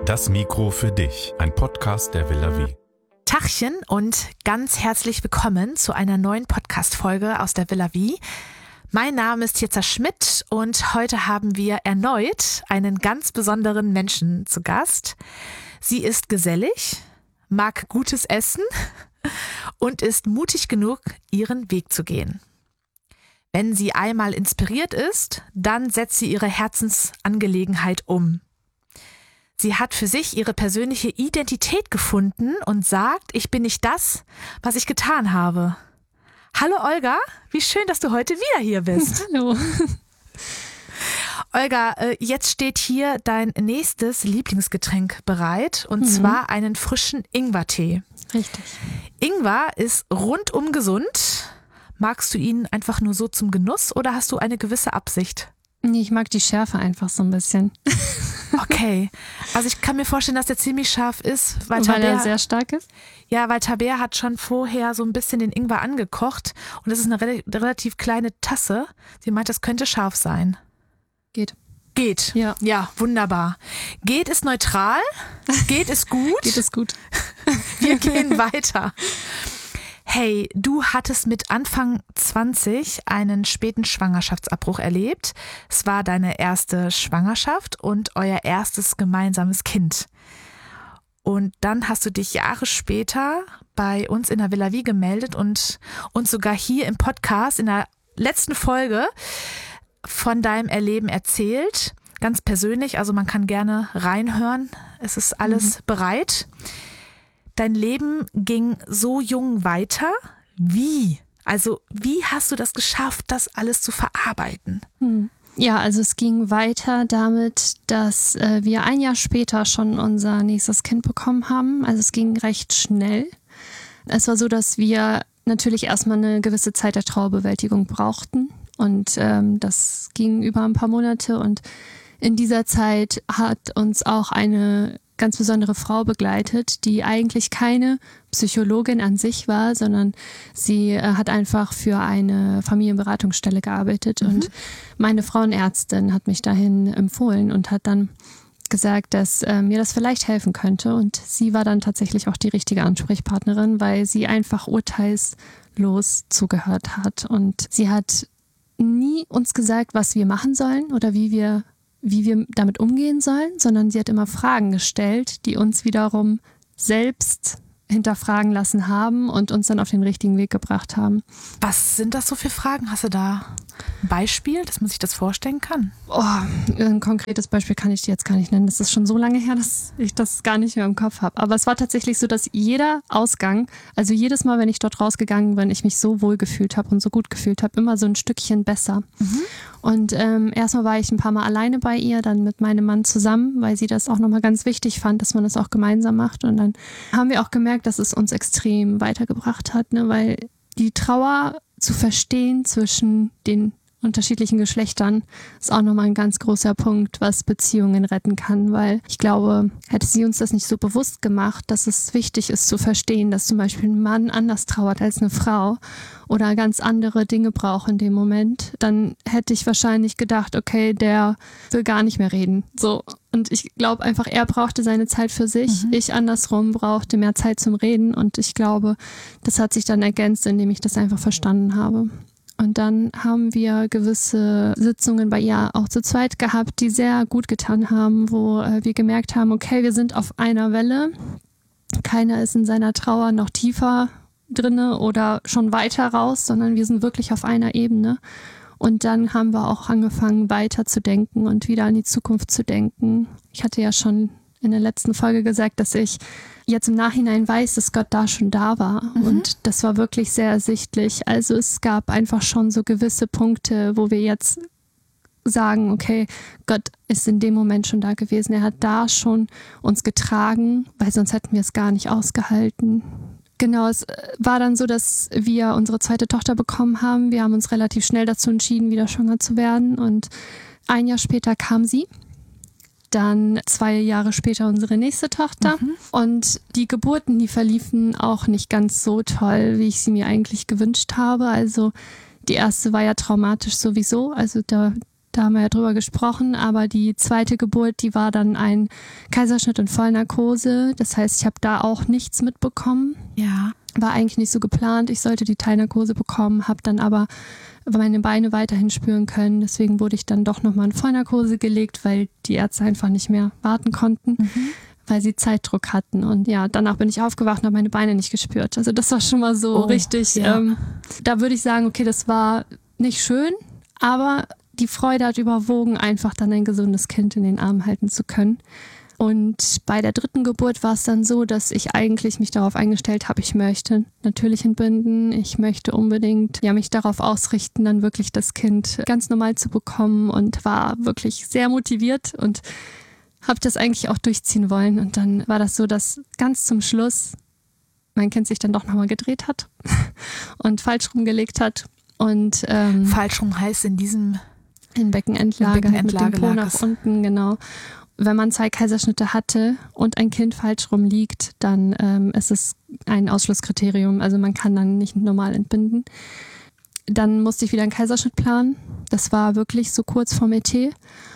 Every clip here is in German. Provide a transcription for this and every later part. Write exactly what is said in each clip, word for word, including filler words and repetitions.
Das Mikro für dich, ein Podcast der Villa Vie. Tachchen und ganz herzlich willkommen zu einer neuen Podcast-Folge aus der Villa Vie. Mein Name ist Tirza Schmidt und heute haben wir erneut einen ganz besonderen Menschen zu Gast. Sie ist gesellig, mag gutes Essen und ist mutig genug, ihren Weg zu gehen. Wenn sie einmal inspiriert ist, dann setzt sie ihre Herzensangelegenheit um. Sie hat für sich ihre persönliche Identität gefunden und sagt, ich bin nicht das, was ich getan habe. Hallo Olga, wie schön, dass du heute wieder hier bist. Hallo. Olga, jetzt steht hier dein nächstes Lieblingsgetränk bereit und mhm. zwar einen frischen Ingwertee. Richtig. Ingwer ist rundum gesund. Magst du ihn einfach nur so zum Genuss oder hast du eine gewisse Absicht? Nee, ich mag die Schärfe einfach so ein bisschen. Okay, also ich kann mir vorstellen, dass der ziemlich scharf ist. Weil, weil Tabea, er sehr stark ist? Ja, weil Tabea hat schon vorher so ein bisschen den Ingwer angekocht und das ist eine re- relativ kleine Tasse. Sie meint, das könnte scharf sein. Geht. Geht, ja. Ja, wunderbar. Geht ist neutral, geht ist gut. Geht ist gut. Wir gehen weiter. Hey, du hattest mit Anfang zwanzig einen späten Schwangerschaftsabbruch erlebt. Es war deine erste Schwangerschaft und euer erstes gemeinsames Kind. Und dann hast du dich Jahre später bei uns in der Villa Vie gemeldet und uns sogar hier im Podcast in der letzten Folge von deinem Erleben erzählt. Ganz persönlich, also man kann gerne reinhören. Es ist alles mhm. bereit. Dein Leben ging so jung weiter. Wie? Also wie hast du das geschafft, das alles zu verarbeiten? Hm. Ja, also es ging weiter damit, dass äh, wir ein Jahr später schon unser nächstes Kind bekommen haben. Also es ging recht schnell. Es war so, dass wir natürlich erstmal eine gewisse Zeit der Trauerbewältigung brauchten. Und ähm, das ging über ein paar Monate. Und in dieser Zeit hat uns auch eine ganz besondere Frau begleitet, die eigentlich keine Psychologin an sich war, sondern sie äh, hat einfach für eine Familienberatungsstelle gearbeitet mhm. und meine Frauenärztin hat mich dahin empfohlen und hat dann gesagt, dass äh, mir das vielleicht helfen könnte und sie war dann tatsächlich auch die richtige Ansprechpartnerin, weil sie einfach urteilslos zugehört hat und sie hat nie uns gesagt, was wir machen sollen oder wie wir wie wir damit umgehen sollen, sondern sie hat immer Fragen gestellt, die uns wiederum selbst hinterfragen lassen haben und uns dann auf den richtigen Weg gebracht haben. Was sind das so für Fragen? Hast du da ein Beispiel, dass man sich das vorstellen kann? Oh, ein konkretes Beispiel kann ich dir jetzt gar nicht nennen. Das ist schon so lange her, dass ich das gar nicht mehr im Kopf habe. Aber es war tatsächlich so, dass jeder Ausgang, also jedes Mal, wenn ich dort rausgegangen bin, ich mich so wohl gefühlt habe und so gut gefühlt habe, immer so ein Stückchen besser. Mhm. Und ähm, erstmal war ich ein paar Mal alleine bei ihr, dann mit meinem Mann zusammen, weil sie das auch nochmal ganz wichtig fand, dass man das auch gemeinsam macht. Und dann haben wir auch gemerkt, dass es uns extrem weitergebracht hat, ne? Weil die Trauer zu verstehen zwischen den unterschiedlichen Geschlechtern ist auch nochmal ein ganz großer Punkt, was Beziehungen retten kann, weil ich glaube, hätte sie uns das nicht so bewusst gemacht, dass es wichtig ist zu verstehen, dass zum Beispiel ein Mann anders trauert als eine Frau oder ganz andere Dinge braucht in dem Moment, dann hätte ich wahrscheinlich gedacht, okay, der will gar nicht mehr reden. So. Und ich glaube einfach, er brauchte seine Zeit für sich. Mhm. Ich andersrum brauchte mehr Zeit zum Reden und ich glaube, das hat sich dann ergänzt, indem ich das einfach verstanden habe. Und dann haben wir gewisse Sitzungen bei ihr auch zu zweit gehabt, die sehr gut getan haben, wo äh, wir gemerkt haben, okay, wir sind auf einer Welle. Keiner ist in seiner Trauer noch tiefer drinne oder schon weiter raus, sondern wir sind wirklich auf einer Ebene. Und dann haben wir auch angefangen, weiter zu denken und wieder an die Zukunft zu denken. Ich hatte ja schon in der letzten Folge gesagt, dass ich jetzt im Nachhinein weiß, dass Gott da schon da war. Mhm. Und das war wirklich sehr ersichtlich. Also es gab einfach schon so gewisse Punkte, wo wir jetzt sagen, okay, Gott ist in dem Moment schon da gewesen. Er hat da schon uns getragen, weil sonst hätten wir es gar nicht ausgehalten. Genau, es war dann so, dass wir unsere zweite Tochter bekommen haben. Wir haben uns relativ schnell dazu entschieden, wieder schwanger zu werden. Und ein Jahr später kam sie. Dann zwei Jahre später unsere nächste Tochter. Mhm. Und die Geburten, die verliefen auch nicht ganz so toll, wie ich sie mir eigentlich gewünscht habe. Also die erste war ja traumatisch sowieso. Also da Da haben wir ja drüber gesprochen, aber die zweite Geburt, die war dann ein Kaiserschnitt in Vollnarkose. Das heißt, ich habe da auch nichts mitbekommen. Ja. War eigentlich nicht so geplant. Ich sollte die Teilnarkose bekommen, habe dann aber meine Beine weiterhin spüren können. Deswegen wurde ich dann doch nochmal in Vollnarkose gelegt, weil die Ärzte einfach nicht mehr warten konnten, mhm. weil sie Zeitdruck hatten. Und ja, danach bin ich aufgewacht und habe meine Beine nicht gespürt. Also das war schon mal so oh, richtig. Ja. Ähm, da würde ich sagen, okay, das war nicht schön, aber die Freude hat überwogen, einfach dann ein gesundes Kind in den Arm halten zu können. Und bei der dritten Geburt war es dann so, dass ich eigentlich mich darauf eingestellt habe, ich möchte natürlich entbinden. Ich möchte unbedingt ja, mich darauf ausrichten, dann wirklich das Kind ganz normal zu bekommen und war wirklich sehr motiviert und habe das eigentlich auch durchziehen wollen. Und dann war das so, dass ganz zum Schluss mein Kind sich dann doch nochmal gedreht hat und falsch rumgelegt hat. Und ähm, falsch rum heißt in diesem in Beckenendlage, Beckenendlage mit dem Po nach unten, genau. Wenn man zwei Kaiserschnitte hatte und ein Kind falsch rum liegt, dann ähm, ist es ein Ausschlusskriterium. Also man kann dann nicht normal entbinden. Dann musste ich wieder einen Kaiserschnitt planen. Das war wirklich so kurz vorm E T.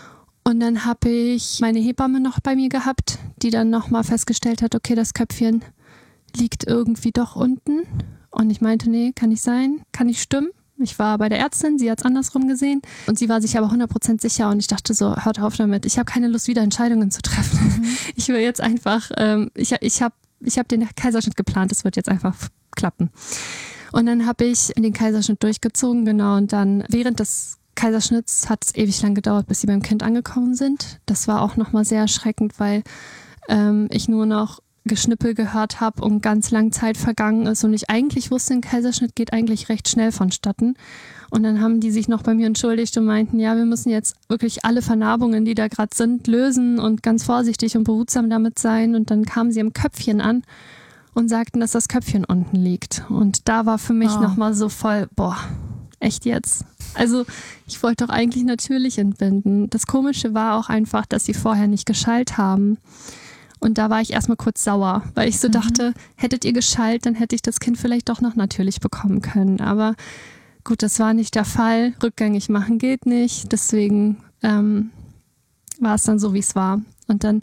Und dann habe ich meine Hebamme noch bei mir gehabt, die dann nochmal festgestellt hat, okay, das Köpfchen liegt irgendwie doch unten. Und ich meinte, nee, kann nicht sein, kann nicht stimmen. Ich war bei der Ärztin, sie hat es andersrum gesehen und sie war sich aber hundert Prozent sicher und ich dachte so, hört auf damit, ich habe keine Lust, wieder Entscheidungen zu treffen. Mhm. Ich will jetzt einfach, ähm, ich, ich habe ich hab den Kaiserschnitt geplant, es wird jetzt einfach klappen. Und dann habe ich den Kaiserschnitt durchgezogen, genau, und dann während des Kaiserschnitts hat es ewig lang gedauert, bis sie beim Kind angekommen sind. Das war auch nochmal sehr erschreckend, weil ähm, ich nur noch Geschnippel gehört habe und ganz lang Zeit vergangen ist und ich eigentlich wusste, ein Kaiserschnitt geht eigentlich recht schnell vonstatten. Und dann haben die sich noch bei mir entschuldigt und meinten, ja, wir müssen jetzt wirklich alle Vernarbungen, die da gerade sind, lösen und ganz vorsichtig und behutsam damit sein. Und dann kamen sie am Köpfchen an und sagten, dass das Köpfchen unten liegt. Und da war für mich oh. nochmal so voll, boah, echt jetzt? Also ich wollte doch eigentlich natürlich entbinden. Das Komische war auch einfach, dass sie vorher nicht geschallt haben. Und da war ich erstmal kurz sauer, weil ich so mhm. dachte, hättet ihr geschallt, dann hätte ich das Kind vielleicht doch noch natürlich bekommen können. Aber gut, das war nicht der Fall. Rückgängig machen geht nicht. Deswegen ähm, war es dann so, wie es war. Und dann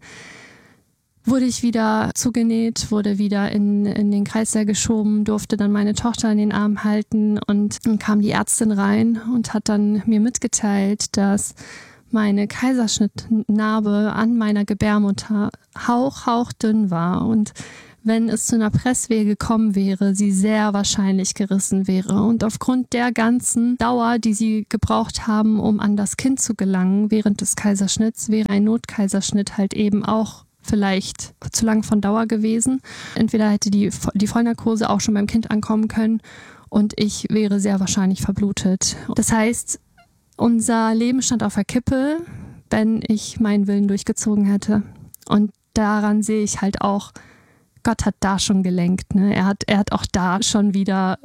wurde ich wieder zugenäht, wurde wieder in, in den Kreißsaal geschoben, durfte dann meine Tochter in den Arm halten. Und dann kam die Ärztin rein und hat dann mir mitgeteilt, dass meine Kaiserschnittnarbe an meiner Gebärmutter hauch, hauchdünn war und wenn es zu einer Presswehe gekommen wäre, sie sehr wahrscheinlich gerissen wäre. Und aufgrund der ganzen Dauer, die sie gebraucht haben, um an das Kind zu gelangen während des Kaiserschnitts, wäre ein Notkaiserschnitt halt eben auch vielleicht zu lang von Dauer gewesen. Entweder hätte die, die Vollnarkose auch schon beim Kind ankommen können und ich wäre sehr wahrscheinlich verblutet. Das heißt, unser Leben stand auf der Kippe, wenn ich meinen Willen durchgezogen hätte. Und daran sehe ich halt auch, Gott hat da schon gelenkt. Ne? Er hat, er hat auch da schon wieder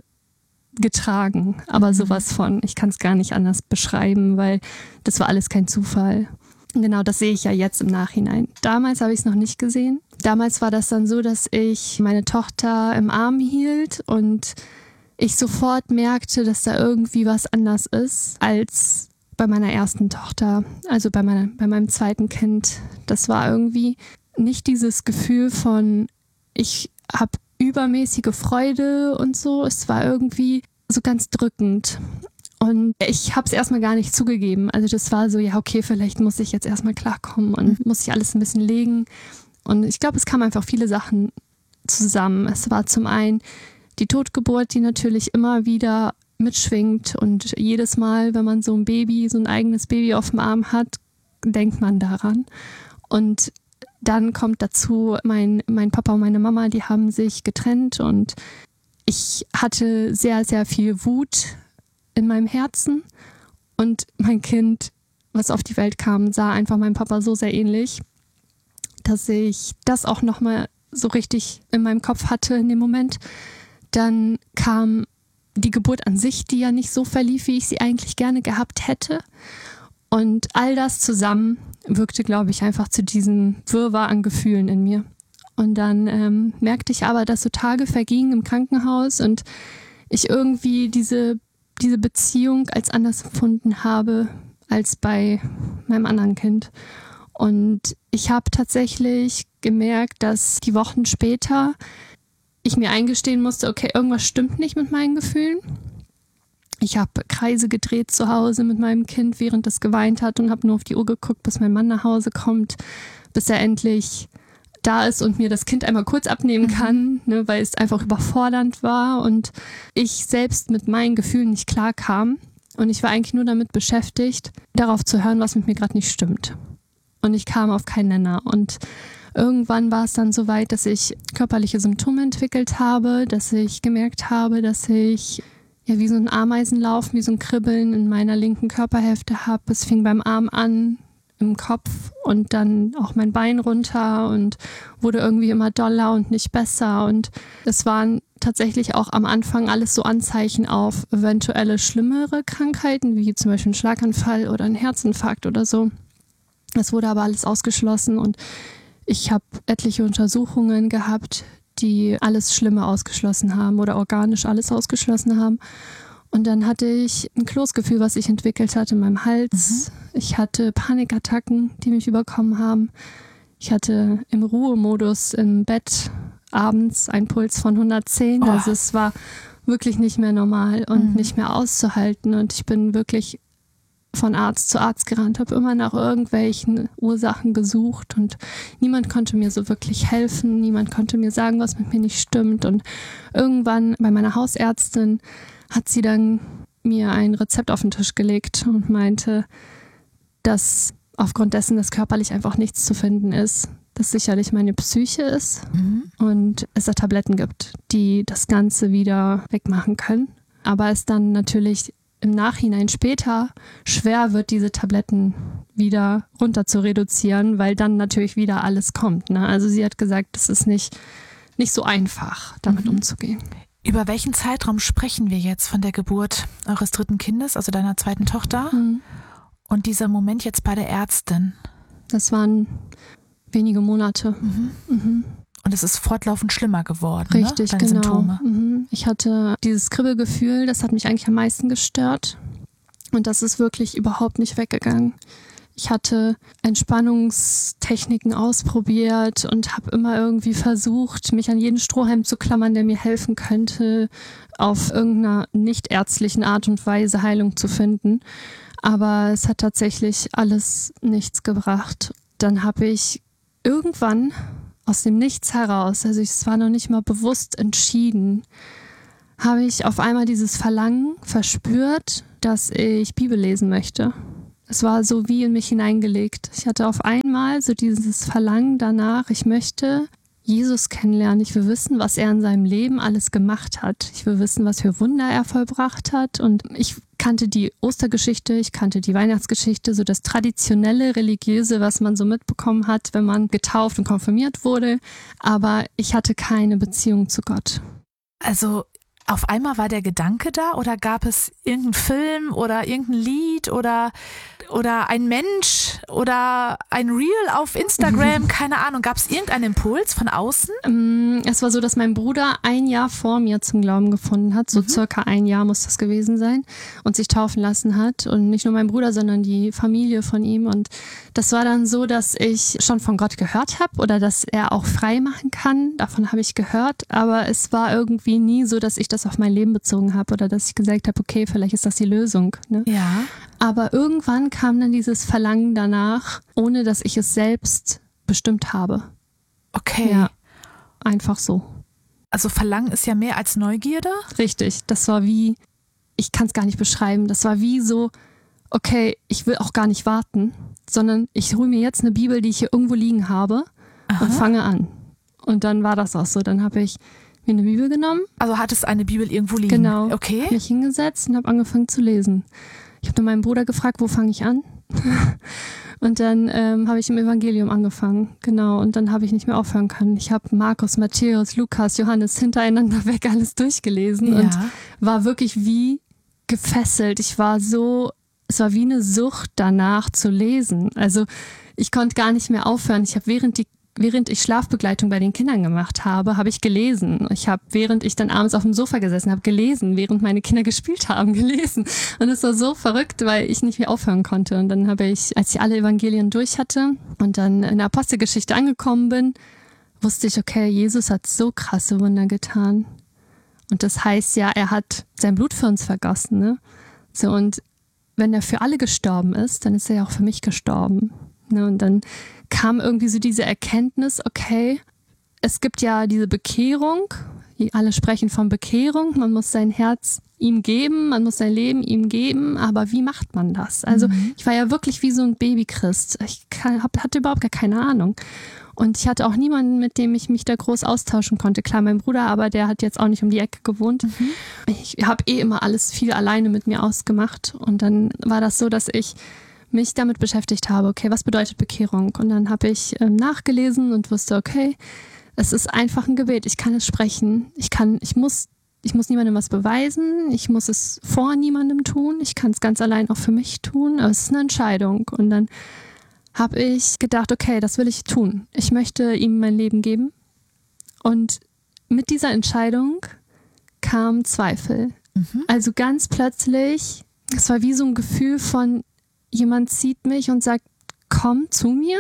getragen. Aber sowas von, ich kann es gar nicht anders beschreiben, weil das war alles kein Zufall. Genau, das sehe ich ja jetzt im Nachhinein. Damals habe ich es noch nicht gesehen. Damals war das dann so, dass ich meine Tochter im Arm hielt und ich sofort merkte, dass da irgendwie was anders ist als bei meiner ersten Tochter, also bei, meiner, bei meinem zweiten Kind. Das war irgendwie nicht dieses Gefühl von, ich habe übermäßige Freude und so. Es war irgendwie so ganz drückend. Und ich habe es erstmal gar nicht zugegeben. Also das war so, ja okay, vielleicht muss ich jetzt erstmal klarkommen und muss ich alles ein bisschen legen. Und ich glaube, es kamen einfach viele Sachen zusammen. Es war zum einen die Totgeburt, die natürlich immer wieder mitschwingt und jedes Mal, wenn man so ein Baby, so ein eigenes Baby auf dem Arm hat, denkt man daran. Und dann kommt dazu, mein, mein Papa und meine Mama, die haben sich getrennt und ich hatte sehr, sehr viel Wut in meinem Herzen und mein Kind, was auf die Welt kam, sah einfach meinem Papa so sehr ähnlich, dass ich das auch nochmal so richtig in meinem Kopf hatte in dem Moment. Dann kam die Geburt an sich, die ja nicht so verlief, wie ich sie eigentlich gerne gehabt hätte. Und all das zusammen wirkte, glaube ich, einfach zu diesem Wirrwarr an Gefühlen in mir. Und dann ähm, merkte ich aber, dass so Tage vergingen im Krankenhaus und ich irgendwie diese, diese Beziehung als anders empfunden habe, als bei meinem anderen Kind. Und ich habe tatsächlich gemerkt, dass die Wochen später ich mir eingestehen musste, okay, irgendwas stimmt nicht mit meinen Gefühlen. Ich habe Kreise gedreht zu Hause mit meinem Kind, während es geweint hat, und habe nur auf die Uhr geguckt, bis mein Mann nach Hause kommt, bis er endlich da ist und mir das Kind einmal kurz abnehmen kann, ne, weil es einfach überfordernd war und ich selbst mit meinen Gefühlen nicht klar kam. Und ich war eigentlich nur damit beschäftigt, darauf zu hören, was mit mir gerade nicht stimmt. Und ich kam auf keinen Nenner. Und irgendwann war es dann so weit, dass ich körperliche Symptome entwickelt habe, dass ich gemerkt habe, dass ich ja wie so ein Ameisenlauf, wie so ein Kribbeln in meiner linken Körperhälfte habe. Es fing beim Arm an, im Kopf und dann auch mein Bein runter und wurde irgendwie immer doller und nicht besser. Und es waren tatsächlich auch am Anfang alles so Anzeichen auf eventuelle schlimmere Krankheiten, wie zum Beispiel ein Schlaganfall oder ein Herzinfarkt oder so. Es wurde aber alles ausgeschlossen und ich habe etliche Untersuchungen gehabt, die alles Schlimme ausgeschlossen haben oder organisch alles ausgeschlossen haben. Und dann hatte ich ein Kloßgefühl, was sich entwickelt hat in meinem Hals. Mhm. Ich hatte Panikattacken, die mich überkommen haben. Ich hatte im Ruhemodus im Bett abends einen Puls von hundertzehn. Oh. Also es war wirklich nicht mehr normal und mhm. nicht mehr auszuhalten. Und ich bin wirklich von Arzt zu Arzt gerannt, habe immer nach irgendwelchen Ursachen gesucht und niemand konnte mir so wirklich helfen. Niemand konnte mir sagen, was mit mir nicht stimmt. Und irgendwann bei meiner Hausärztin hat sie dann mir ein Rezept auf den Tisch gelegt und meinte, dass aufgrund dessen, dass körperlich einfach nichts zu finden ist, dass sicherlich meine Psyche ist mhm. und es da Tabletten gibt, die das Ganze wieder wegmachen können. Aber es dann natürlich im Nachhinein später schwer wird, diese Tabletten wieder runter zu reduzieren, weil dann natürlich wieder alles kommt. Ne? Also sie hat gesagt, es ist nicht, nicht so einfach, damit mhm. umzugehen. Über welchen Zeitraum sprechen wir jetzt von der Geburt eures dritten Kindes, also deiner zweiten Tochter? Mhm. Und dieser Moment jetzt bei der Ärztin? Das waren wenige Monate. Mhm. Mhm. Und es ist fortlaufend schlimmer geworden, Richtig, ne? Deine genau. Symptome. Mhm. Ich hatte dieses Kribbelgefühl, das hat mich eigentlich am meisten gestört. Und das ist wirklich überhaupt nicht weggegangen. Ich hatte Entspannungstechniken ausprobiert und habe immer irgendwie versucht, mich an jeden Strohhalm zu klammern, der mir helfen könnte, auf irgendeiner nicht ärztlichen Art und Weise Heilung zu finden. Aber es hat tatsächlich alles nichts gebracht. Dann habe ich irgendwann aus dem Nichts heraus, also es war noch nicht mal bewusst entschieden, habe ich auf einmal dieses Verlangen verspürt, dass ich Bibel lesen möchte. Es war so wie in mich hineingelegt. Ich hatte auf einmal so dieses Verlangen danach, ich möchte Jesus kennenlernen. Ich will wissen, was er in seinem Leben alles gemacht hat. Ich will wissen, was für Wunder er vollbracht hat. Und ich kannte die Ostergeschichte, ich kannte die Weihnachtsgeschichte, so das traditionelle, religiöse, was man so mitbekommen hat, wenn man getauft und konfirmiert wurde. Aber ich hatte keine Beziehung zu Gott. Also auf einmal war der Gedanke da oder gab es irgendeinen Film oder irgendein Lied oder, oder ein Mensch oder ein Reel auf Instagram, keine Ahnung, gab es irgendeinen Impuls von außen? Es war so, dass mein Bruder ein Jahr vor mir zum Glauben gefunden hat, so mhm. circa ein Jahr muss das gewesen sein, und sich taufen lassen hat. Und nicht nur mein Bruder, sondern die Familie von ihm. Und das war dann so, dass ich schon von Gott gehört habe oder dass er auch frei machen kann. Davon habe ich gehört, aber es war irgendwie nie so, dass ich das auf mein Leben bezogen habe oder dass ich gesagt habe, okay, vielleicht ist das die Lösung. Ne? Ja. Aber irgendwann kam dann dieses Verlangen danach, ohne dass ich es selbst bestimmt habe. Okay. Ja, einfach so. Also Verlangen ist ja mehr als Neugierde? Richtig, das war wie, ich kann es gar nicht beschreiben, das war wie so, okay, ich will auch gar nicht warten, sondern ich hole mir jetzt eine Bibel, die ich hier irgendwo liegen habe Aha. und fange an. Und dann war das auch so, dann habe ich mir eine Bibel genommen. Also hattest eine Bibel irgendwo liegen? Genau. Okay. Mich hingesetzt und habe angefangen zu lesen. Ich habe dann meinen Bruder gefragt, wo fange ich an? Und dann ähm, habe ich im Evangelium angefangen. Genau. Und dann habe ich nicht mehr aufhören können. Ich habe Markus, Matthäus, Lukas, Johannes hintereinander weg alles durchgelesen ja. und war wirklich wie gefesselt. Ich war so, es war wie eine Sucht danach zu lesen. Also ich konnte gar nicht mehr aufhören. Ich habe während die während ich Schlafbegleitung bei den Kindern gemacht habe, habe ich gelesen. Ich habe, während ich dann abends auf dem Sofa gesessen habe, gelesen, während meine Kinder gespielt haben, gelesen. Und es war so verrückt, weil ich nicht mehr aufhören konnte. Und dann habe ich, als ich alle Evangelien durch hatte und dann in der Apostelgeschichte angekommen bin, wusste ich, okay, Jesus hat so krasse Wunder getan. Und das heißt ja, er hat sein Blut für uns vergossen, ne? So, und wenn er für alle gestorben ist, dann ist er ja auch für mich gestorben. Ne? Und dann kam irgendwie so diese Erkenntnis, okay, es gibt ja diese Bekehrung, alle sprechen von Bekehrung, man muss sein Herz ihm geben, man muss sein Leben ihm geben, aber wie macht man das? Also mhm. ich war ja wirklich wie so ein Babychrist, ich kann, hab, hatte überhaupt gar keine Ahnung. Und ich hatte auch niemanden, mit dem ich mich da groß austauschen konnte. Klar, mein Bruder, aber der hat jetzt auch nicht um die Ecke gewohnt. Mhm. Ich habe eh immer alles viel alleine mit mir ausgemacht. Und dann war das so, dass ich mich damit beschäftigt habe, okay, was bedeutet Bekehrung? Und dann habe ich ähm, nachgelesen und wusste, okay, es ist einfach ein Gebet. Ich kann es sprechen. Ich kann, ich muss, ich muss niemandem was beweisen. Ich muss es vor niemandem tun. Ich kann es ganz allein auch für mich tun. Aber es ist eine Entscheidung. Und dann habe ich gedacht, okay, das will ich tun. Ich möchte ihm mein Leben geben. Und mit dieser Entscheidung kam Zweifel. Mhm. Also ganz plötzlich, es war wie so ein Gefühl von, jemand zieht mich und sagt, komm zu mir.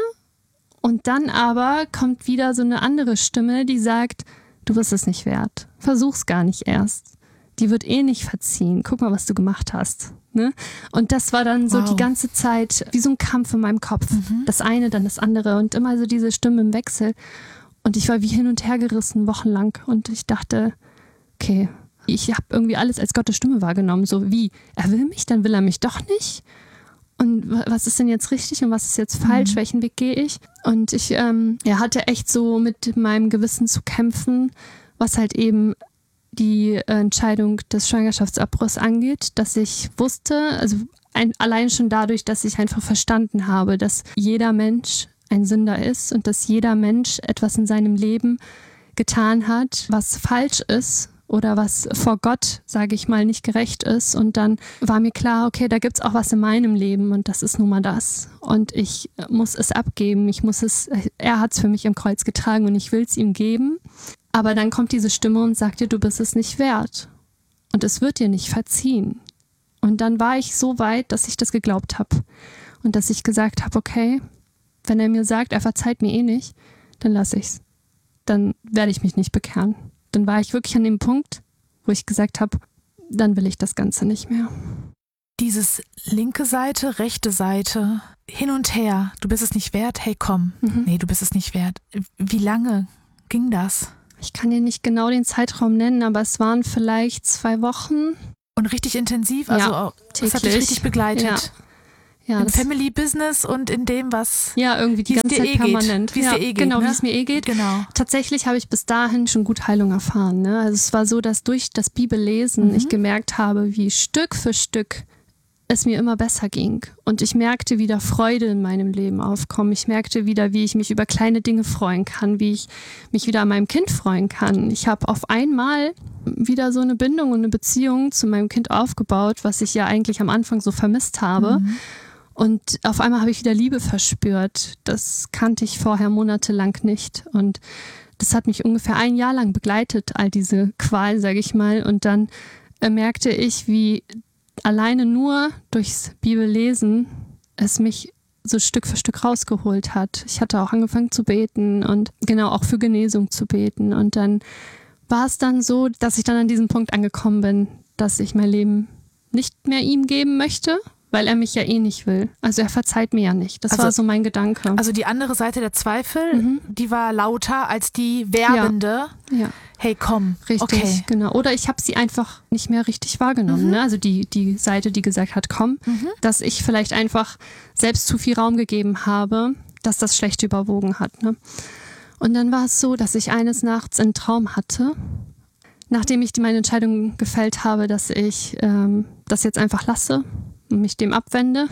Und dann aber kommt wieder so eine andere Stimme, die sagt, du bist es nicht wert. Versuch's gar nicht erst. Die wird eh nicht verziehen. Guck mal, was du gemacht hast. Ne? Und das war dann so wow. die ganze Zeit wie so ein Kampf in meinem Kopf. Mhm. Das eine, dann das andere und immer so diese Stimme im Wechsel. Und ich war wie hin und her gerissen, wochenlang. Und ich dachte, okay, ich habe irgendwie alles als Gottes Stimme wahrgenommen. So wie, er will mich, dann will er mich doch nicht. Und was ist denn jetzt richtig und was ist jetzt falsch? Mhm. Welchen Weg gehe ich? Und ich ähm, ja, hatte echt so mit meinem Gewissen zu kämpfen, was halt eben die Entscheidung des Schwangerschaftsabbruchs angeht, dass ich wusste, also ein, allein schon dadurch, dass ich einfach verstanden habe, dass jeder Mensch ein Sünder ist und dass jeder Mensch etwas in seinem Leben getan hat, was falsch ist oder was vor Gott, sage ich mal, nicht gerecht ist. Und dann war mir klar, okay, da gibt's auch was in meinem Leben und das ist nun mal das. Und ich muss es abgeben, ich muss es, er hat's für mich am Kreuz getragen und ich will's ihm geben. Aber dann kommt diese Stimme und sagt dir, du bist es nicht wert. Und es wird dir nicht verziehen. Und dann war ich so weit, dass ich das geglaubt habe. Und dass ich gesagt habe, okay, wenn er mir sagt, er verzeiht mir eh nicht, dann lasse ich's. Dann werde ich mich nicht bekehren. Dann war ich wirklich an dem Punkt, wo ich gesagt habe, dann will ich das Ganze nicht mehr. Dieses linke Seite, rechte Seite, hin und her, du bist es nicht wert, hey komm, mhm. nee, du bist es nicht wert. Wie lange ging das? Ich kann dir nicht genau den Zeitraum nennen, aber es waren vielleicht zwei Wochen. Und richtig intensiv? Also ja, das hat dich richtig begleitet? Ja. Ja, im Family Business und in dem, was ja irgendwie die ganze Zeit eh permanent. Wie es ja, dir eh geht. Genau, ne? wie es mir eh geht. Genau. Tatsächlich habe ich bis dahin schon gut Heilung erfahren. Ne? Also es war so, dass durch das Bibellesen mhm. ich gemerkt habe, wie Stück für Stück es mir immer besser ging. Und ich merkte wieder Freude in meinem Leben aufkommen. Ich merkte wieder, wie ich mich über kleine Dinge freuen kann, wie ich mich wieder an meinem Kind freuen kann. Ich habe auf einmal wieder so eine Bindung und eine Beziehung zu meinem Kind aufgebaut, was ich ja eigentlich am Anfang so vermisst habe. Mhm. Und auf einmal habe ich wieder Liebe verspürt. Das kannte ich vorher monatelang nicht. Und das hat mich ungefähr ein Jahr lang begleitet, all diese Qual, sage ich mal. Und dann äh, merkte ich, wie alleine nur durchs Bibellesen es mich so Stück für Stück rausgeholt hat. Ich hatte auch angefangen zu beten und genau auch für Genesung zu beten. Und dann war es dann so, dass ich dann an diesem Punkt angekommen bin, dass ich mein Leben nicht mehr ihm geben möchte, weil er mich ja eh nicht will. Also er verzeiht mir ja nicht. Das also, war so mein Gedanke. Also die andere Seite der Zweifel, mhm. die war lauter als die werbende. Ja. ja. Hey, komm. Richtig, okay. genau. Oder ich habe sie einfach nicht mehr richtig wahrgenommen. Mhm. Ne? Also die, die Seite, die gesagt hat, komm, mhm. dass ich vielleicht einfach selbst zu viel Raum gegeben habe, dass das schlecht überwogen hat. Ne? Und dann war es so, dass ich eines Nachts einen Traum hatte, nachdem ich meine Entscheidung gefällt habe, dass ich ähm, das jetzt einfach lasse und mich dem abwende.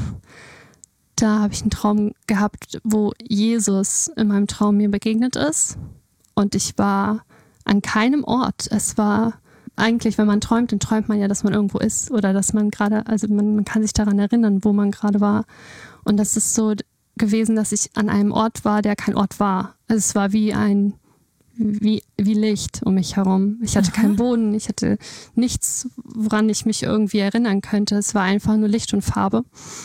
Da habe ich einen Traum gehabt, wo Jesus in meinem Traum mir begegnet ist. Und ich war an keinem Ort. Es war eigentlich, wenn man träumt, dann träumt man ja, dass man irgendwo ist oder dass man gerade, also man, man kann sich daran erinnern, wo man gerade war. Und das ist so gewesen, dass ich an einem Ort war, der kein Ort war. Also es war wie ein, wie, wie Licht um mich herum. Ich hatte Aha. keinen Boden, ich hatte nichts, woran ich mich irgendwie erinnern könnte. Es war einfach nur Licht und Farbe.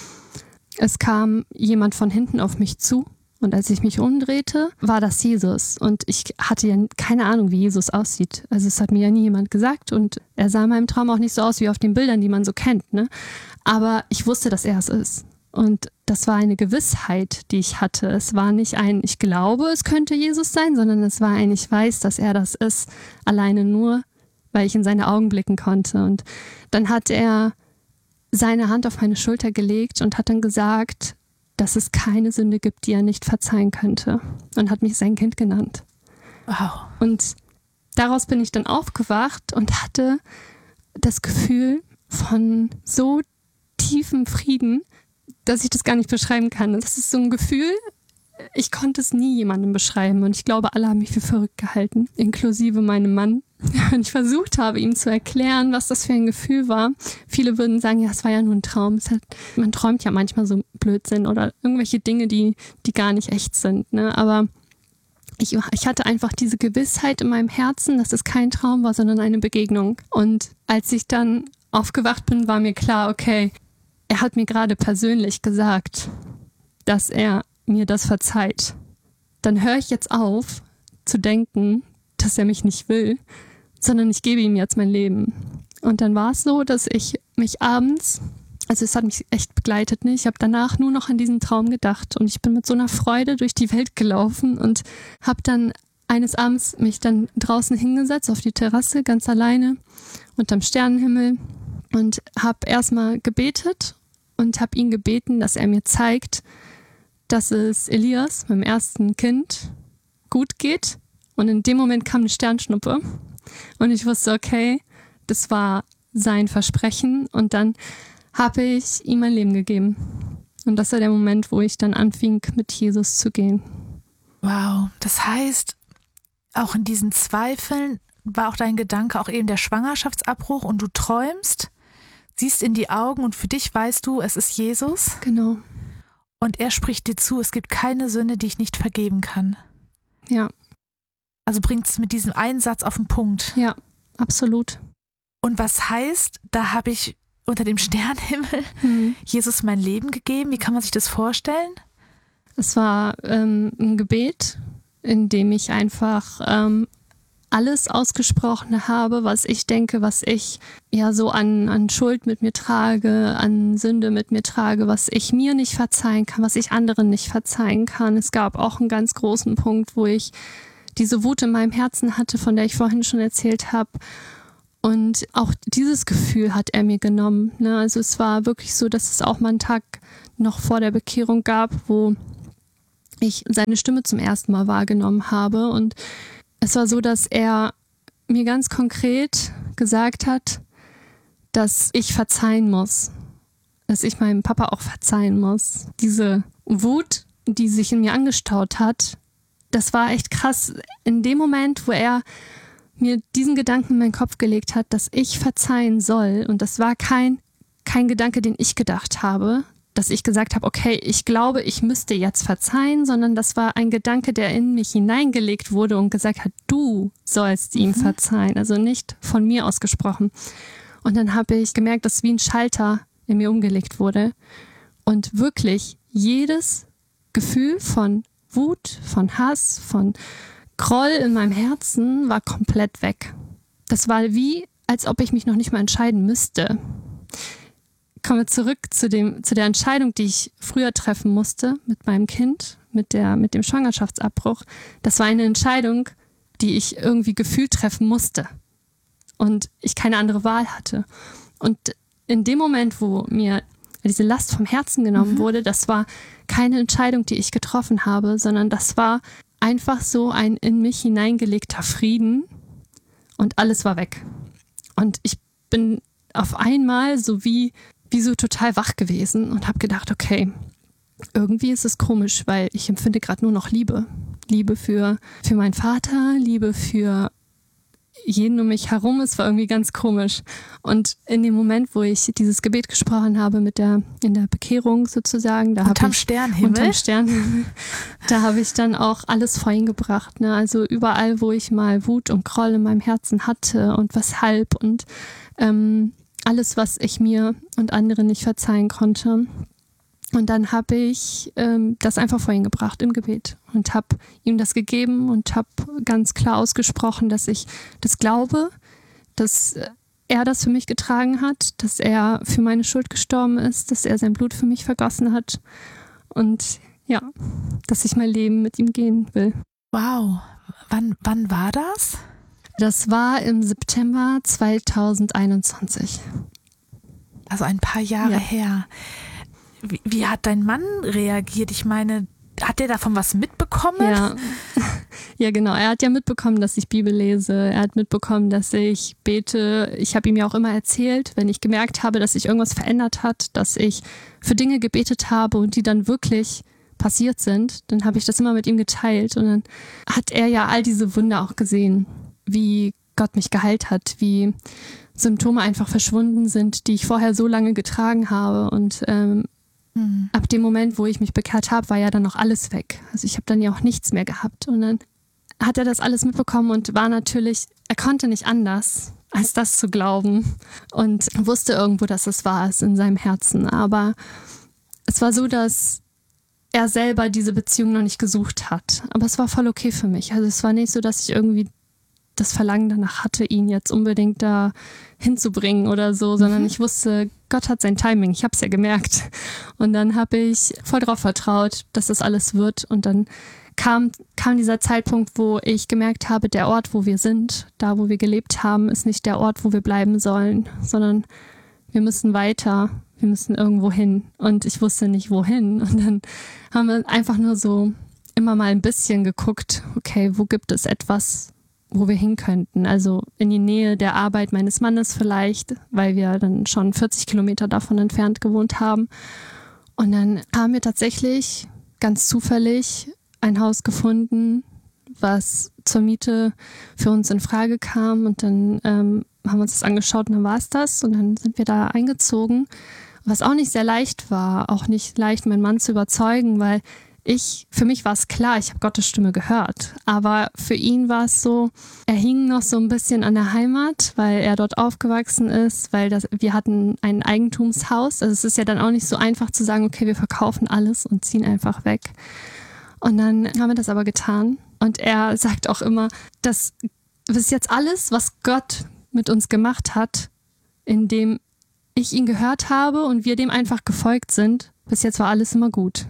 Es kam jemand von hinten auf mich zu und als ich mich umdrehte, war das Jesus. Und ich hatte ja keine Ahnung, wie Jesus aussieht. Also es hat mir ja nie jemand gesagt und er sah in meinem Traum auch nicht so aus wie auf den Bildern, die man so kennt, ne? Aber ich wusste, dass er es ist. Und das war eine Gewissheit, die ich hatte. Es war nicht ein, ich glaube, es könnte Jesus sein, sondern es war ein, ich weiß, dass er das ist, alleine nur, weil ich in seine Augen blicken konnte. Und dann hat er seine Hand auf meine Schulter gelegt und hat dann gesagt, dass es keine Sünde gibt, die er nicht verzeihen könnte. Und hat mich sein Kind genannt. Wow. Und daraus bin ich dann aufgewacht und hatte das Gefühl von so tiefem Frieden, dass ich das gar nicht beschreiben kann. Das ist so ein Gefühl, ich konnte es nie jemandem beschreiben und ich glaube, alle haben mich für verrückt gehalten, inklusive meinem Mann. Und ich versucht habe, ihm zu erklären, was das für ein Gefühl war. Viele würden sagen, ja, es war ja nur ein Traum. Es hat, man träumt ja manchmal so Blödsinn oder irgendwelche Dinge, die, die gar nicht echt sind, ne? Aber ich, ich hatte einfach diese Gewissheit in meinem Herzen, dass es kein Traum war, sondern eine Begegnung. Und als ich dann aufgewacht bin, war mir klar, okay, er hat mir gerade persönlich gesagt, dass er mir das verzeiht. Dann höre ich jetzt auf, zu denken, dass er mich nicht will, sondern ich gebe ihm jetzt mein Leben. Und dann war es so, dass ich mich abends, also es hat mich echt begleitet, ne? Ich habe danach nur noch an diesen Traum gedacht und ich bin mit so einer Freude durch die Welt gelaufen und habe dann eines Abends mich dann draußen hingesetzt auf die Terrasse, ganz alleine, unterm Sternenhimmel und habe erstmal gebetet und habe ihn gebeten, dass er mir zeigt, dass es Elias, meinem ersten Kind, gut geht. Und in dem Moment kam eine Sternschnuppe und ich wusste, okay, das war sein Versprechen und dann habe ich ihm mein Leben gegeben. Und das war der Moment, wo ich dann anfing, mit Jesus zu gehen. Wow, das heißt, auch in diesen Zweifeln war auch dein Gedanke auch eben der Schwangerschaftsabbruch und du träumst, siehst in die Augen und für dich weißt du, es ist Jesus. Genau. Und er spricht dir zu, es gibt keine Sünde, die ich nicht vergeben kann. Ja. Also bringt es mit diesem einen Satz auf den Punkt. Ja, absolut. Und was heißt, da habe ich unter dem Sternenhimmel mhm. Jesus mein Leben gegeben? Wie kann man sich das vorstellen? Es war ähm, ein Gebet, in dem ich einfach ähm, alles ausgesprochen habe, was ich denke, was ich ja so an, an Schuld mit mir trage, an Sünde mit mir trage, was ich mir nicht verzeihen kann, was ich anderen nicht verzeihen kann. Es gab auch einen ganz großen Punkt, wo ich diese Wut in meinem Herzen hatte, von der ich vorhin schon erzählt habe. Und auch dieses Gefühl hat er mir genommen, ne? Also es war wirklich so, dass es auch mal einen Tag noch vor der Bekehrung gab, wo ich seine Stimme zum ersten Mal wahrgenommen habe. Und es war so, dass er mir ganz konkret gesagt hat, dass ich verzeihen muss, dass ich meinem Papa auch verzeihen muss. Diese Wut, die sich in mir angestaut hat, das war echt krass. In dem Moment, wo er mir diesen Gedanken in meinen Kopf gelegt hat, dass ich verzeihen soll, und das war kein, kein Gedanke, den ich gedacht habe, dass ich gesagt habe, okay, ich glaube, ich müsste jetzt verzeihen, sondern das war ein Gedanke, der in mich hineingelegt wurde und gesagt hat, du sollst ihm mhm. verzeihen, also nicht von mir ausgesprochen. Und dann habe ich gemerkt, dass wie ein Schalter in mir umgelegt wurde und wirklich jedes Gefühl von Wut, von Hass, von Groll in meinem Herzen war komplett weg. Das war wie, als ob ich mich noch nicht mal entscheiden müsste. Kommen wir zurück zu dem, zu der Entscheidung, die ich früher treffen musste mit meinem Kind, mit der, mit dem Schwangerschaftsabbruch. Das war eine Entscheidung, die ich irgendwie gefühlt treffen musste und ich keine andere Wahl hatte. Und in dem Moment, wo mir diese Last vom Herzen genommen mhm. wurde, das war keine Entscheidung, die ich getroffen habe, sondern das war einfach so ein in mich hineingelegter Frieden und alles war weg. Und ich bin auf einmal so wie, wie so total wach gewesen und habe gedacht, okay, irgendwie ist es komisch, weil ich empfinde gerade nur noch Liebe. Liebe für, für meinen Vater, Liebe für jeden um mich herum. Es war irgendwie ganz komisch. Und in dem Moment, wo ich dieses Gebet gesprochen habe mit der, in der Bekehrung sozusagen, da unterm ich, Sternenhimmel? Unterm Sternenhimmel, da habe ich dann auch alles vor ihn gebracht. Ne? Also überall, wo ich mal Wut und Groll in meinem Herzen hatte und weshalb und ähm, alles, was ich mir und anderen nicht verzeihen konnte. Und dann habe ich ähm, das einfach vor ihn gebracht im Gebet und habe ihm das gegeben und habe ganz klar ausgesprochen, dass ich das glaube, dass er das für mich getragen hat, dass er für meine Schuld gestorben ist, dass er sein Blut für mich vergossen hat und ja, dass ich mein Leben mit ihm gehen will. Wow. Wann, wann war das? Das war im September zweitausendeinundzwanzig. Also ein paar Jahre Ja. her. Wie, wie hat dein Mann reagiert? Ich meine, hat der davon was mitbekommen? Ja. Ja, genau. Er hat ja mitbekommen, dass ich Bibel lese. Er hat mitbekommen, dass ich bete. Ich habe ihm ja auch immer erzählt, wenn ich gemerkt habe, dass sich irgendwas verändert hat, dass ich für Dinge gebetet habe und die dann wirklich passiert sind, dann habe ich das immer mit ihm geteilt. Und dann hat er ja all diese Wunder auch gesehen, wie Gott mich geheilt hat, wie Symptome einfach verschwunden sind, die ich vorher so lange getragen habe. Und ähm, Hm. ab dem Moment, wo ich mich bekehrt habe, war ja dann noch alles weg. Also ich habe dann ja auch nichts mehr gehabt. Und dann hat er das alles mitbekommen und war natürlich, er konnte nicht anders, als das zu glauben. Und wusste irgendwo, dass es wahr ist in seinem Herzen. Aber es war so, dass er selber diese Beziehung noch nicht gesucht hat. Aber es war voll okay für mich. Also es war nicht so, dass ich irgendwie das Verlangen danach hatte, ihn jetzt unbedingt da hinzubringen oder so, sondern mhm. ich wusste, Gott hat sein Timing, ich habe es ja gemerkt. Und dann habe ich voll drauf vertraut, dass das alles wird. Und dann kam, kam dieser Zeitpunkt, wo ich gemerkt habe, der Ort, wo wir sind, da, wo wir gelebt haben, ist nicht der Ort, wo wir bleiben sollen, sondern wir müssen weiter, wir müssen irgendwo hin. Und ich wusste nicht, wohin. Und dann haben wir einfach nur so immer mal ein bisschen geguckt, okay, wo gibt es etwas, wo wir hin könnten. Also in die Nähe der Arbeit meines Mannes vielleicht, weil wir dann schon vierzig Kilometer davon entfernt gewohnt haben. Und dann haben wir tatsächlich ganz zufällig ein Haus gefunden, was zur Miete für uns in Frage kam. Und dann ähm, haben wir uns das angeschaut und dann war es das. Und dann sind wir da eingezogen, was auch nicht sehr leicht war, auch nicht leicht, meinen Mann zu überzeugen, weil Ich, für mich war es klar, ich habe Gottes Stimme gehört, aber für ihn war es so, er hing noch so ein bisschen an der Heimat, weil er dort aufgewachsen ist, weil das, wir hatten ein Eigentumshaus, also es ist ja dann auch nicht so einfach zu sagen, okay, wir verkaufen alles und ziehen einfach weg. Und dann haben wir das aber getan und er sagt auch immer, das ist jetzt alles, was Gott mit uns gemacht hat, indem ich ihn gehört habe und wir dem einfach gefolgt sind, bis jetzt war alles immer gut.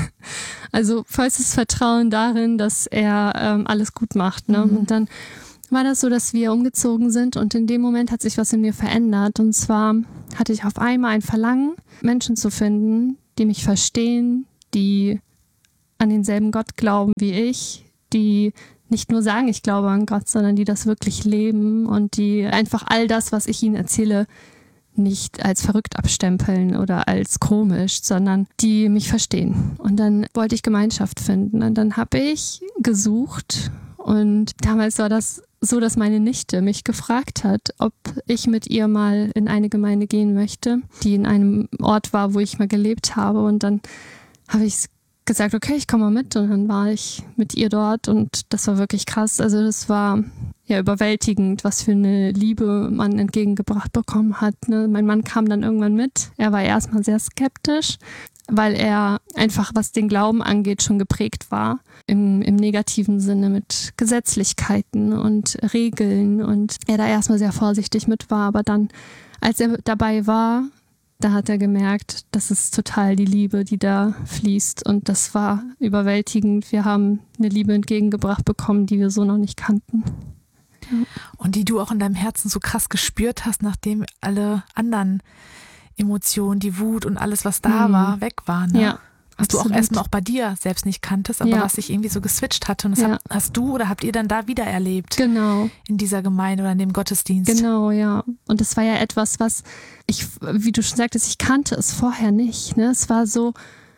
Also vollstes Vertrauen darin, dass er ähm, alles gut macht. Ne? Mhm. Und dann war das so, dass wir umgezogen sind und in dem Moment hat sich was in mir verändert. Und zwar hatte ich auf einmal ein Verlangen, Menschen zu finden, die mich verstehen, die an denselben Gott glauben wie ich, die nicht nur sagen, ich glaube an Gott, sondern die das wirklich leben und die einfach all das, was ich ihnen erzähle, nicht als verrückt abstempeln oder als komisch, sondern die mich verstehen. Und dann wollte ich Gemeinschaft finden. Und dann habe ich gesucht. Und damals war das so, dass meine Nichte mich gefragt hat, ob ich mit ihr mal in eine Gemeinde gehen möchte, die in einem Ort war, wo ich mal gelebt habe. Und dann habe ich gesagt, okay, ich komme mal mit. Und dann war ich mit ihr dort und das war wirklich krass. Also das war ja überwältigend, was für eine Liebe man entgegengebracht bekommen hat. Ne? Mein Mann kam dann irgendwann mit. Er war erstmal sehr skeptisch, weil er einfach, was den Glauben angeht, schon geprägt war. Im, im negativen Sinne mit Gesetzlichkeiten und Regeln und er da erstmal sehr vorsichtig mit war. Aber dann, als er dabei war, da hat er gemerkt, das ist total die Liebe, die da fließt. Und das war überwältigend. Wir haben eine Liebe entgegengebracht bekommen, die wir so noch nicht kannten. Ja. Und die du auch in deinem Herzen so krass gespürt hast, nachdem alle anderen Emotionen, die Wut und alles, was da mhm. war, weg waren. Ne? Ja, was absolut. du auch erstmal auch bei dir selbst nicht kanntest, aber ja. was sich irgendwie so geswitcht hatte. Und das ja. hast, hast du oder habt ihr dann da wieder erlebt? Genau. In dieser Gemeinde oder in dem Gottesdienst? Genau, ja. Und das war ja etwas, was ich, wie du schon sagtest, ich kannte es vorher nicht. Ne? Es war so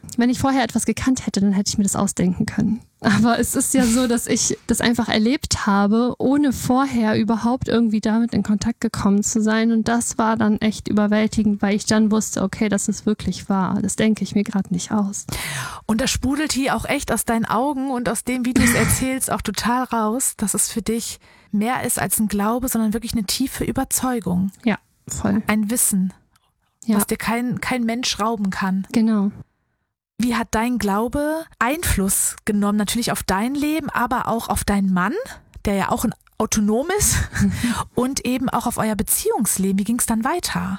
wenn ich vorher etwas gekannt hätte, dann hätte ich mir das ausdenken können. Aber es ist ja so, dass ich das einfach erlebt habe, ohne vorher überhaupt irgendwie damit in Kontakt gekommen zu sein. Und das war dann echt überwältigend, weil ich dann wusste, okay, das ist wirklich wahr. Das denke ich mir gerade nicht aus. Und das sprudelt hier auch echt aus deinen Augen und aus dem, wie du es erzählst, auch total raus, dass es für dich mehr ist als ein Glaube, sondern wirklich eine tiefe Überzeugung. Ja, voll. Ein Wissen, ja. was dir kein, kein Mensch rauben kann. Genau. Wie hat dein Glaube Einfluss genommen, natürlich auf dein Leben, aber auch auf deinen Mann, der ja auch ein autonom ist, und eben auch auf euer Beziehungsleben? Wie ging es dann weiter?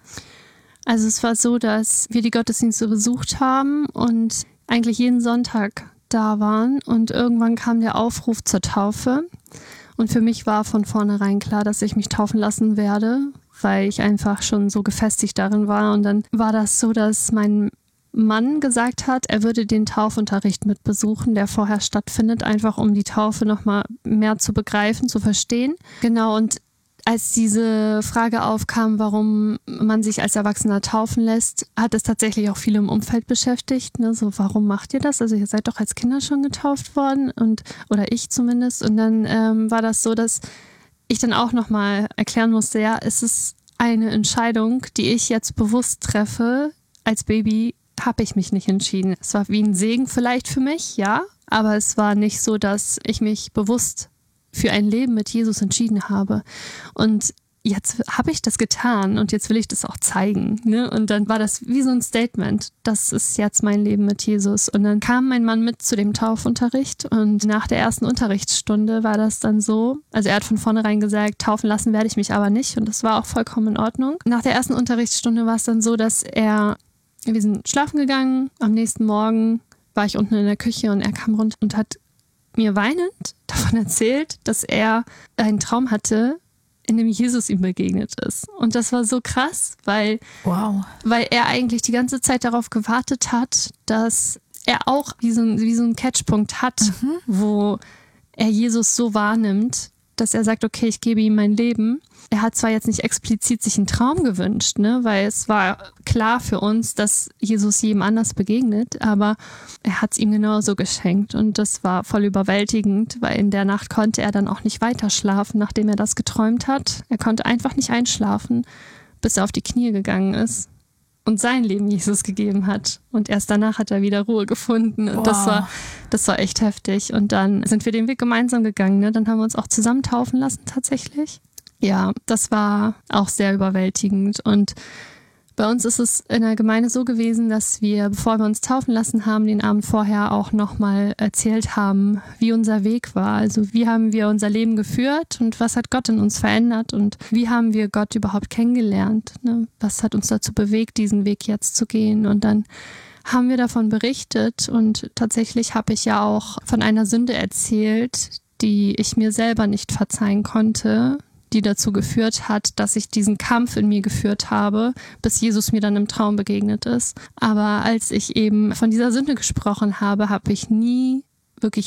Also es war so, dass wir die Gottesdienste besucht haben und eigentlich jeden Sonntag da waren und irgendwann kam der Aufruf zur Taufe und für mich war von vornherein klar, dass ich mich taufen lassen werde, weil ich einfach schon so gefestigt darin war. Und dann war das so, dass mein Mann gesagt hat, er würde den Taufunterricht mit besuchen, der vorher stattfindet, einfach um die Taufe nochmal mehr zu begreifen, zu verstehen. Genau, und als diese Frage aufkam, warum man sich als Erwachsener taufen lässt, hat es tatsächlich auch viele im Umfeld beschäftigt. Ne? So, warum macht ihr das? Also ihr seid doch als Kinder schon getauft worden, und oder ich zumindest. Und dann ähm, war das so, dass ich dann auch nochmal erklären musste, ja, es ist eine Entscheidung, die ich jetzt bewusst treffe. Als Baby habe ich mich nicht entschieden. Es war wie ein Segen vielleicht für mich, ja, aber es war nicht so, dass ich mich bewusst für ein Leben mit Jesus entschieden habe. Und jetzt habe ich das getan und jetzt will ich das auch zeigen. Ne? Und dann war das wie so ein Statement, das ist jetzt mein Leben mit Jesus. Und dann kam mein Mann mit zu dem Taufunterricht und nach der ersten Unterrichtsstunde war das dann so, also er hat von vornherein gesagt, taufen lassen werde ich mich aber nicht, und das war auch vollkommen in Ordnung. Nach der ersten Unterrichtsstunde war es dann so, dass er Wir sind schlafen gegangen, am nächsten Morgen war ich unten in der Küche und er kam runter und hat mir weinend davon erzählt, dass er einen Traum hatte, in dem Jesus ihm begegnet ist. Und das war so krass, weil, wow. weil er eigentlich die ganze Zeit darauf gewartet hat, dass er auch wie so ein, wie so einen Catchpunkt hat, mhm. wo er Jesus so wahrnimmt, dass er sagt, okay, ich gebe ihm mein Leben. Er hat zwar jetzt nicht explizit sich einen Traum gewünscht, ne, weil es war klar für uns, dass Jesus jedem anders begegnet, aber er hat es ihm genauso geschenkt und das war voll überwältigend, weil in der Nacht konnte er dann auch nicht weiter schlafen, nachdem er das geträumt hat. Er konnte einfach nicht einschlafen, bis er auf die Knie gegangen ist und sein Leben Jesus gegeben hat. Und erst danach hat er wieder Ruhe gefunden. Und wow. das war, das war echt heftig. Und dann sind wir den Weg gemeinsam gegangen. Ne? Dann haben wir uns auch zusammen taufen lassen tatsächlich. Ja, das war auch sehr überwältigend. Und bei uns ist es in der Gemeinde so gewesen, dass wir, bevor wir uns taufen lassen haben, den Abend vorher auch nochmal erzählt haben, wie unser Weg war. Also wie haben wir unser Leben geführt und was hat Gott in uns verändert und wie haben wir Gott überhaupt kennengelernt? Ne? Was hat uns dazu bewegt, diesen Weg jetzt zu gehen? Und dann haben wir davon berichtet und tatsächlich habe ich ja auch von einer Sünde erzählt, die ich mir selber nicht verzeihen konnte, die dazu geführt hat, dass ich diesen Kampf in mir geführt habe, bis Jesus mir dann im Traum begegnet ist. Aber als ich eben von dieser Sünde gesprochen habe, habe ich nie wirklich